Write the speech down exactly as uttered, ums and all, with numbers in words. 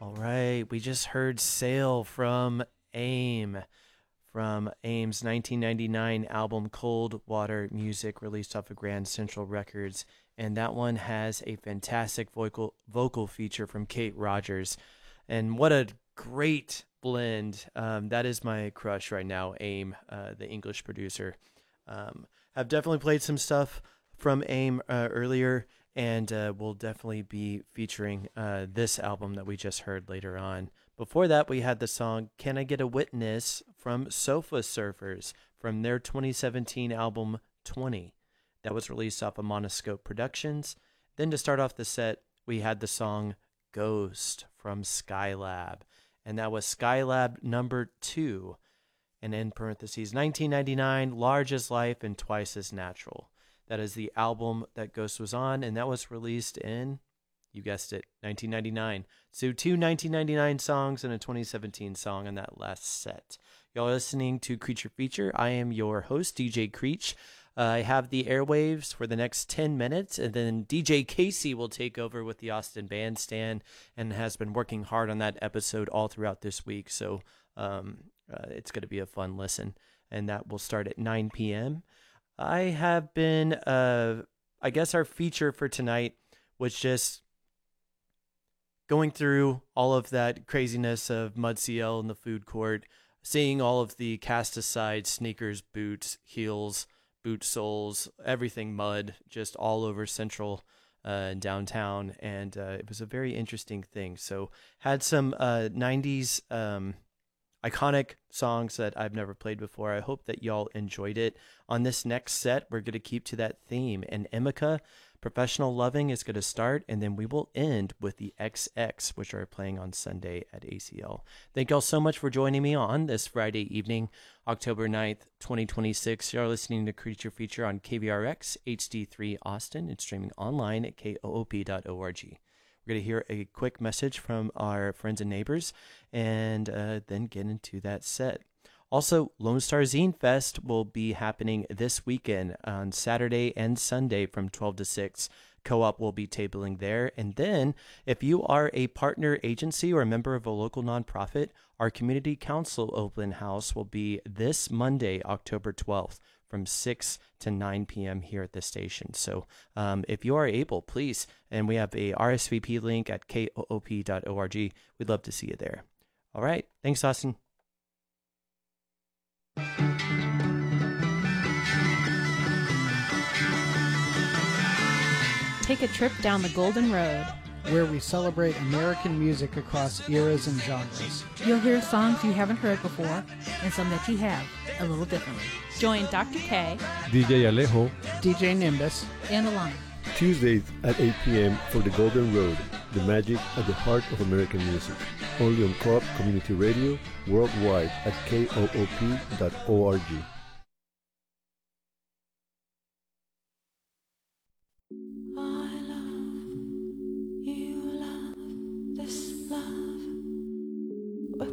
All right, we just heard Sail from AIM, from AIM's nineteen ninety-nine album Cold Water Music, released off of Grand Central Records. And that one has a fantastic vocal vocal feature from Kate Rogers. And what a great blend. Um, that is my crush right now, AIM, uh, the English producer. Um, I've definitely played some stuff from AIM uh, earlier, and uh, we'll definitely be featuring uh, this album that we just heard later on. Before that, we had the song Can I Get a Witness from Sofa Surfers from their twenty seventeen album twenty. That was released off of Monoscope Productions. Then to start off the set, we had the song Ghost from Skylab, and that was Skylab number two, and in parentheses, nineteen ninety-nine, Large as Life and Twice as Natural. That is the album that Ghost was on, and that was released in, you guessed it, nineteen ninety-nine. So two nineteen ninety-nine songs and a twenty seventeen song on that last set. Y'all are listening to Creature Feature. I am your host, D J Creech. Uh, I have the airwaves for the next ten minutes, and then D J Casey will take over with the Austin Bandstand and has been working hard on that episode all throughout this week. So um, uh, it's going to be a fun listen, and that will start at nine p.m. I have been, uh, I guess our feature for tonight was just going through all of that craziness of Mud C L in the food court, seeing all of the cast aside sneakers, boots, heels, boot soles, everything mud, just all over Central uh, and downtown. And uh, it was a very interesting thing. So had some uh, nineties um, iconic songs that I've never played before. I hope that y'all enjoyed it. On this next set, we're going to keep to that theme. And Emika, Professional Loving is going to start, and then we will end with the X X, which are playing on Sunday at A C L. Thank y'all so much for joining me on this Friday evening, October ninth, twenty twenty-six. You're listening to Creature Feature on K V R X H D three Austin. It's streaming online at K O O P dot org. We're going to hear a quick message from our friends and neighbors, and uh, then get into that set. Also, Lone Star Zine Fest will be happening this weekend on Saturday and Sunday from twelve to six. Co-op will be tabling there. And then, if you are a partner agency or a member of a local nonprofit, our Community Council open house will be this Monday, October twelfth, from six to nine p.m. here at the station. So um, if you are able, please, and we have a R S V P link at K O O P dot org. We'd love to see you there. All right. Thanks, Austin. Take a trip down the Golden Road, where we celebrate American music across eras and genres. You'll hear songs you haven't heard before, and some that you have, a little differently. Join Doctor K, D J Alejo, D J Nimbus, and Alana. Tuesdays at eight p.m. for the Golden Road, the magic at the heart of American music. Only on Co-op Community Radio, worldwide at K O O P dot org.